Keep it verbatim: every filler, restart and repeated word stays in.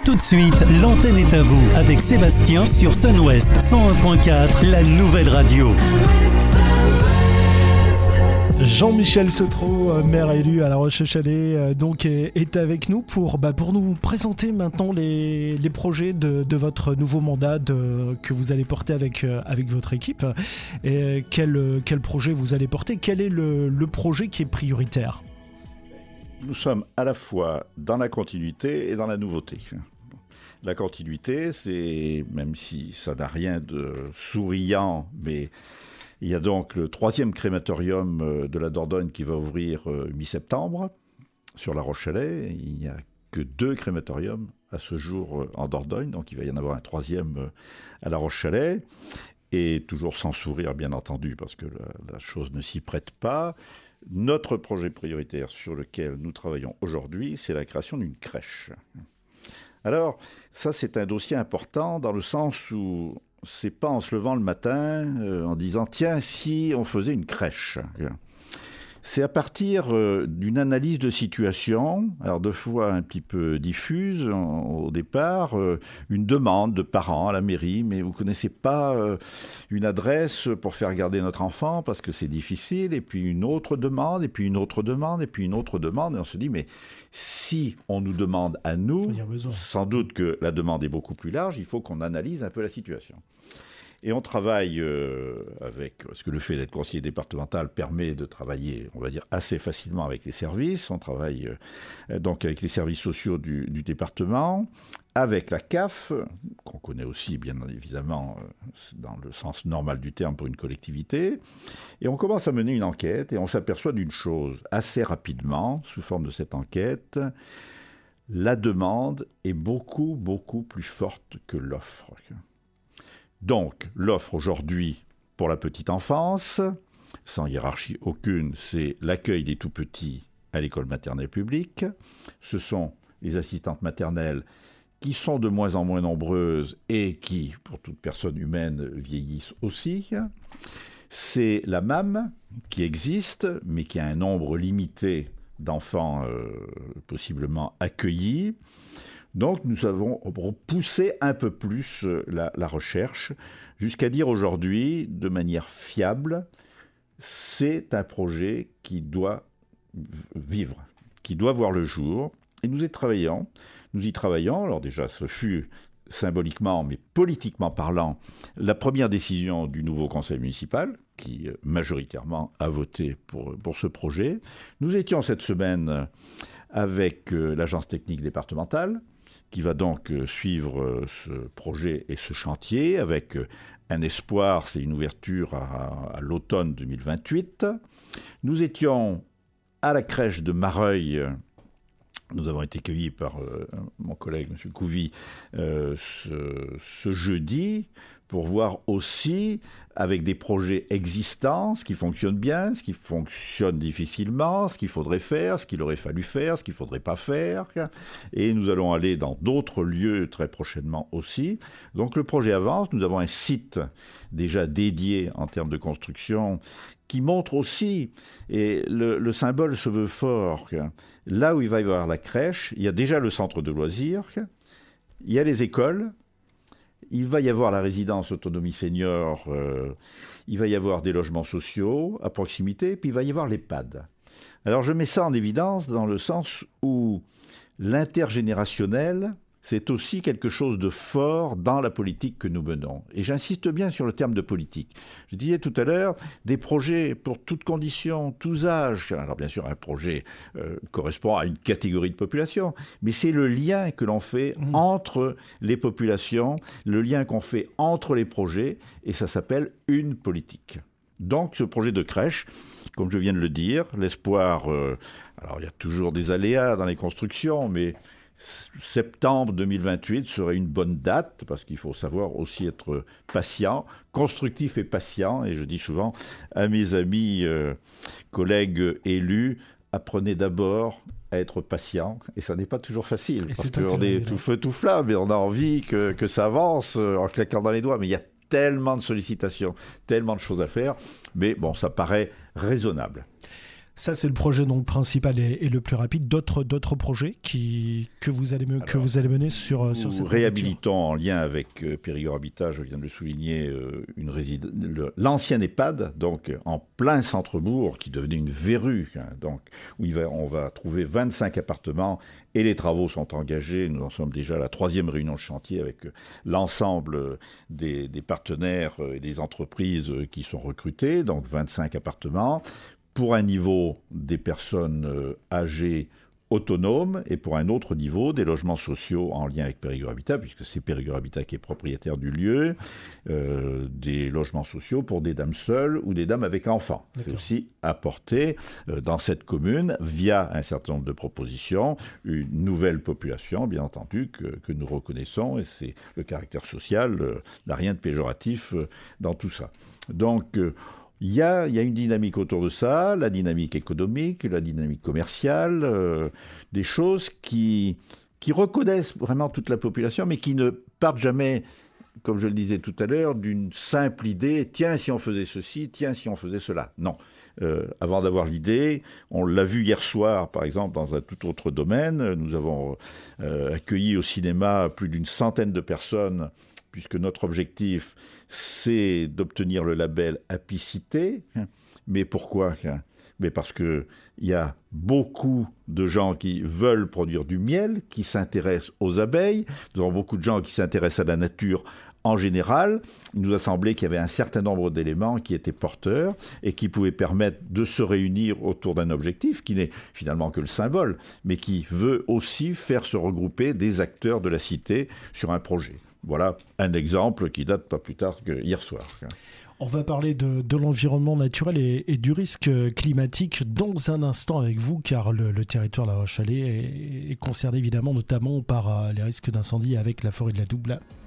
Tout de suite, l'antenne est à vous avec Sébastien sur Sun-Ouest cent un point quatre, la nouvelle radio. Jean-Michel Sautreau, maire élu à La Roche-Chalais, donc est, est avec nous pour, bah, pour nous présenter maintenant les, les projets de, de votre nouveau mandat de, que vous allez porter avec, avec votre équipe. Et quel, quel projet vous allez porter? Quel est le, le projet qui est prioritaire? Nous sommes à la fois dans la continuité et dans la nouveauté. La continuité, c'est, même si ça n'a rien de souriant, mais il y a donc le troisième crématorium de la Dordogne qui va ouvrir mi-septembre sur La Roche-Chalais. Il n'y a que deux crématoriums à ce jour en Dordogne, donc il va y en avoir un troisième à La Roche-Chalais. Et toujours sans sourire, bien entendu, parce que la, la chose ne s'y prête pas. Notre projet prioritaire sur lequel nous travaillons aujourd'hui, c'est la création d'une crèche. Alors, ça, c'est un dossier important dans le sens où c'est pas en se levant le matin euh, en disant « Tiens, si on faisait une crèche ». C'est à partir euh, d'une analyse de situation, alors deux fois un petit peu diffuse en, au départ, euh, une demande de parents à la mairie, mais vous ne connaissez pas euh, une adresse pour faire garder notre enfant parce que c'est difficile, et puis une autre demande, et puis une autre demande, et puis une autre demande, et on se dit mais si on nous demande à nous, sans doute que la demande est beaucoup plus large, il faut qu'on analyse un peu la situation. Et on travaille euh, avec, parce que le fait d'être conseiller départemental permet de travailler, on va dire, assez facilement avec les services. On travaille euh, donc avec les services sociaux du, du département, avec la C A F, qu'on connaît aussi, bien évidemment, euh, dans le sens normal du terme pour une collectivité. Et on commence à mener une enquête et on s'aperçoit d'une chose assez rapidement, sous forme de cette enquête. La demande est beaucoup, beaucoup plus forte que l'offre. Donc, l'offre aujourd'hui pour la petite enfance, sans hiérarchie aucune, c'est l'accueil des tout-petits à l'école maternelle publique. Ce sont les assistantes maternelles qui sont de moins en moins nombreuses et qui, pour toute personne humaine, vieillissent aussi. C'est la M A M qui existe, mais qui a un nombre limité d'enfants euh, possiblement accueillis. Donc nous avons poussé un peu plus la, la recherche jusqu'à dire aujourd'hui, de manière fiable, c'est un projet qui doit vivre, qui doit voir le jour. Et nous y travaillons. Nous y travaillons. Alors déjà, ce fut symboliquement, mais politiquement parlant, la première décision du nouveau conseil municipal, qui majoritairement a voté pour, pour ce projet. Nous étions cette semaine avec l'agence technique départementale, qui va donc suivre ce projet et ce chantier avec un espoir, c'est une ouverture à, à l'automne deux mille vingt-huit. Nous étions à la crèche de Mareuil. Nous avons été cueillis par euh, mon collègue, M. Couvy, euh, ce, ce jeudi, pour voir aussi, avec des projets existants, ce qui fonctionne bien, ce qui fonctionne difficilement, ce qu'il faudrait faire, ce qu'il aurait fallu faire, ce qu'il ne faudrait pas faire. Et nous allons aller dans d'autres lieux très prochainement aussi. Donc le projet avance. Nous avons un site déjà dédié en termes de construction qui montre aussi, et le, le symbole se veut fort, que là où il va y avoir la crèche, il y a déjà le centre de loisirs, il y a les écoles, il va y avoir la résidence autonomie senior, euh, il va y avoir des logements sociaux à proximité, puis il va y avoir l'EHPAD. Alors je mets ça en évidence dans le sens où l'intergénérationnel, c'est aussi quelque chose de fort dans la politique que nous menons. Et j'insiste bien sur le terme de politique. Je disais tout à l'heure, des projets pour toutes conditions, tous âges. Alors bien sûr, un projet euh, correspond à une catégorie de population, mais c'est le lien que l'on fait mmh. entre les populations, le lien qu'on fait entre les projets, et ça s'appelle une politique. Donc ce projet de crèche, comme je viens de le dire, l'espoir... Euh, alors il y a toujours des aléas dans les constructions, mais... septembre deux mille vingt-huit serait une bonne date, parce qu'il faut savoir aussi être patient, constructif et patient. Et je dis souvent à mes amis, euh, collègues élus, apprenez d'abord à être patient. Et ça n'est pas toujours facile, et parce qu'on est tout feu, tout flamme, et on a envie que, que ça avance en claquant dans les doigts. Mais il y a tellement de sollicitations, tellement de choses à faire. Mais bon, ça paraît raisonnable. Ça, c'est le projet donc principal et, et le plus rapide. D'autres, d'autres projets qui, que, vous allez, Alors, que vous allez mener sur, sur cette réhabilitons en lien avec euh, Périgord Habitat, je viens de le souligner, euh, une réside... le, l'ancien EHPAD, donc en plein centre-bourg, qui devenait une verrue, hein, donc, où il va, on va trouver vingt-cinq appartements et les travaux sont engagés. Nous en sommes déjà à la troisième réunion de chantier avec euh, l'ensemble des, des partenaires et des entreprises qui sont recrutées, donc vingt-cinq appartements. Pour un niveau des personnes euh, âgées autonomes et pour un autre niveau des logements sociaux en lien avec Périgord Habitat, puisque c'est Périgord Habitat qui est propriétaire du lieu, euh, des logements sociaux pour des dames seules ou des dames avec enfants. D'accord. C'est aussi apporté euh, dans cette commune, via un certain nombre de propositions, une nouvelle population, bien entendu, que, que nous reconnaissons, et c'est le caractère social, euh, n'a rien de péjoratif euh, dans tout ça. Donc, euh, Il y, a, il y a une dynamique autour de ça, la dynamique économique, la dynamique commerciale, euh, des choses qui, qui reconnaissent vraiment toute la population, mais qui ne partent jamais, comme je le disais tout à l'heure, d'une simple idée, tiens, si on faisait ceci, tiens, si on faisait cela. Non. Euh, avant d'avoir l'idée, on l'a vu hier soir, par exemple, dans un tout autre domaine, nous avons euh, accueilli au cinéma plus d'une centaine de personnes, puisque notre objectif, c'est d'obtenir le label apicité. Mais pourquoi ? Mais parce qu'il y a beaucoup de gens qui veulent produire du miel, qui s'intéressent aux abeilles. Nous avons beaucoup de gens qui s'intéressent à la nature en général. Il nous a semblé qu'il y avait un certain nombre d'éléments qui étaient porteurs et qui pouvaient permettre de se réunir autour d'un objectif qui n'est finalement que le symbole, mais qui veut aussi faire se regrouper des acteurs de la cité sur un projet. Voilà un exemple qui date pas plus tard que hier soir. On va parler de, de l'environnement naturel et, et du risque climatique dans un instant avec vous, car le, le territoire de La Roche-Chalais est, est concerné évidemment notamment par les risques d'incendie avec la forêt de la Double.